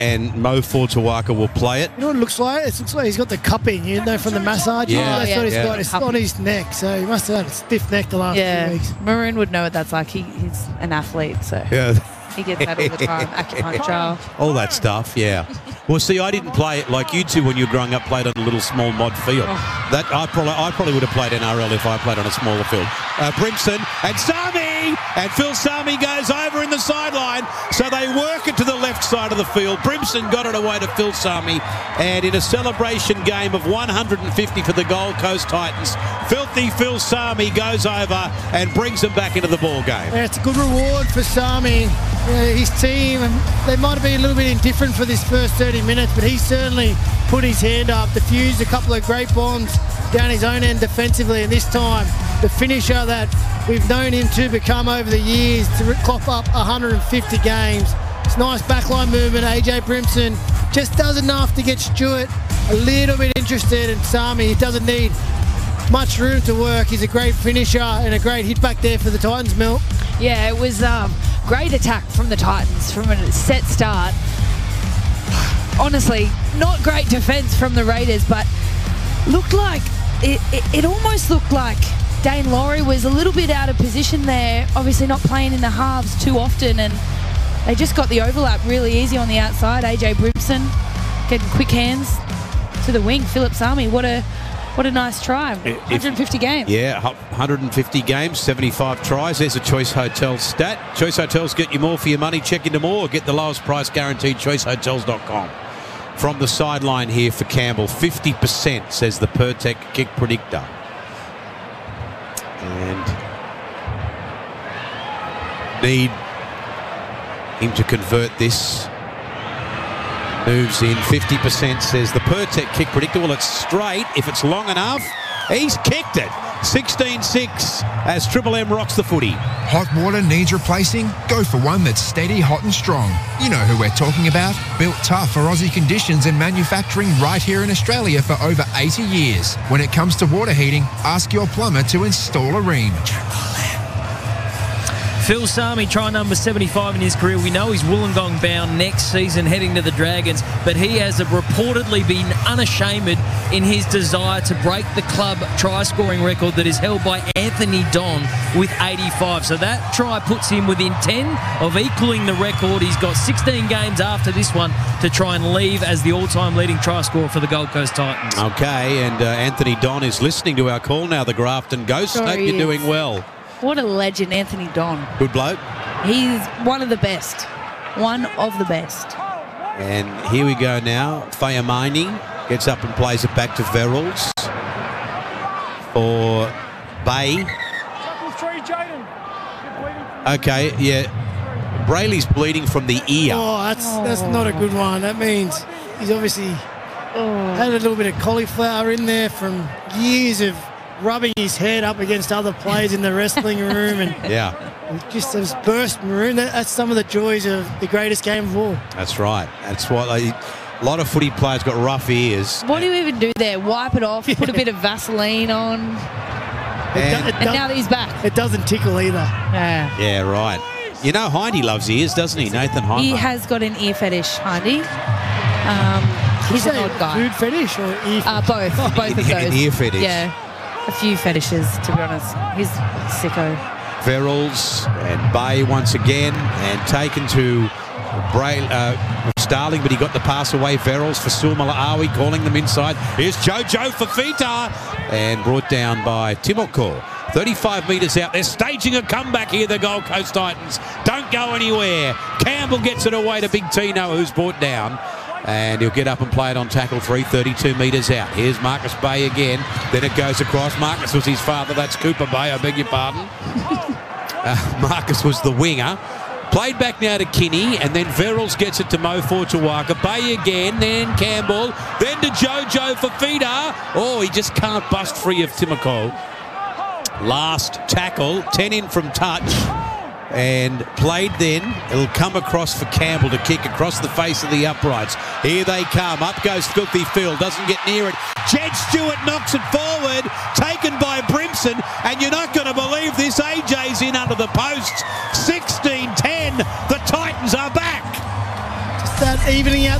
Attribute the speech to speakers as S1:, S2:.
S1: and Mo Fortuaka will play it.
S2: You know what it looks like? It looks like he's got the cupping, from the massage.
S1: Yeah.
S2: That's what he's got. It's on his neck, so he must have had a stiff neck the last few weeks.
S3: Maroon would know what that's like. He's an athlete, so he gets that all the time. Acupuncture.
S1: All that stuff, yeah. Well, see, I didn't play it like you two when you were growing up, played on a little small mod field. That I probably would have played NRL if I played on a smaller field. Brimson and Sami, and Phil Sami goes over in the sideline, so they work it to the left side of the field. Brimson got it away to Phil Sami, and in a celebration game of 150 for the Gold Coast Titans, filthy Phil Sami goes over and brings them back into the ball game.
S2: Yeah, it's a good reward for Sami. His team, they might have been a little bit indifferent for this first 30 minutes, but he certainly put his hand up, defused a couple of great bombs down his own end defensively, and this time the finisher that we've known him to become over the years, to clock up 150 games. It's nice backline movement. AJ Brimson just does enough to get Stewart a little bit interested in Sami. He doesn't need much room to work. He's a great finisher and a great hit back there for the Titans, Mel.
S3: Yeah, it was great attack from the Titans from a set start. Honestly, not great defence from the Raiders, but looked like it almost looked like Dane Laurie was a little bit out of position there, obviously not playing in the halves too often, and they just got the overlap really easy on the outside. AJ Brimson getting quick hands to the wing. Phillip Sami, what a nice try. 150 games.
S1: Yeah, 150 games, 75 tries. There's a Choice Hotels stat. Choice Hotels get you more for your money. Check into more. Get the lowest price guaranteed. ChoiceHotels.com. From the sideline here for Campbell, 50% says the Pertec kick predictor. And need him to convert this. Moves in. 50% says the Pertec kick predictor. Well, it's straight if it's long enough. He's kicked it. 16-6 as Triple M rocks the footy.
S4: Hot water needs replacing? Go for one that's steady, hot and strong. You know who we're talking about. Built tough for Aussie conditions and manufacturing right here in Australia for over 80 years. When it comes to water heating, ask your plumber to install a Rheem.
S5: Phil Sami, try number 75 in his career. We know he's Wollongong bound next season, heading to the Dragons, but he has reportedly been unashamed in his desire to break the club try-scoring record that is held by Anthony Don with 85. So that try puts him within 10 of equaling the record. He's got 16 games after this one to try and leave as the all-time leading try scorer for the Gold Coast Titans.
S1: Okay, and Anthony Don is listening to our call now, the Grafton Ghost. Hope you're doing well.
S3: What a legend, Anthony Don.
S1: Good bloke.
S3: He's one of the best. One of the best.
S1: And here we go now. Fayamani gets up and plays it back to Verrills for Bay. Okay, yeah. Brayley's bleeding from the ear.
S2: Oh, that's not a good one. That means he's obviously had a little bit of cauliflower in there from years of rubbing his head up against other players in the wrestling room, and just has burst maroon. That's some of the joys of the greatest game of all.
S1: That's right. That's what a lot of footy players got rough ears.
S3: What do you even do there? Wipe it off, put a bit of Vaseline on, and now that he's back.
S2: It doesn't tickle either.
S1: Yeah, right. You know Hindy loves ears, doesn't he, Nathan Hindy?
S3: He has got an ear fetish, Hindy. He's an odd guy.
S2: Food fetish or ear fetish?
S3: Both of those.
S1: Ear fetish.
S3: Yeah. A few fetishes, to be honest. He's sicko.
S1: Verrills and Bay once again, and taken to Starling, but he got the pass away. Verrills for Sulmalaawi, calling them inside. Here's Jojo Fafita, and brought down by Timoko. 35 metres out. They're staging a comeback here, the Gold Coast Titans. Don't go anywhere. Campbell gets it away to Big Tino, who's brought down. And he'll get up and play it on tackle 3, 32 metres out. Here's Marcus Bay again. Then it goes across. Marcus was his father. That's Cooper Bay, I beg your pardon. Marcus was the winger. Played back now to Kinney, and then Verrills gets it to Mo Fortuaka. Bay again, then Campbell, then to Jojo Fafita. Oh, he just can't bust free of Timoko. Last tackle, 10 in from touch. And played then. It'll come across for Campbell to kick across the face of the uprights. Here they come. Up goes Filthy Phil. Doesn't get near it. Jed Stewart knocks it forward. Taken by Brimson. And you're not going to believe this. AJ's in under the posts. 16-10. The Titans are back.
S2: Just that evening out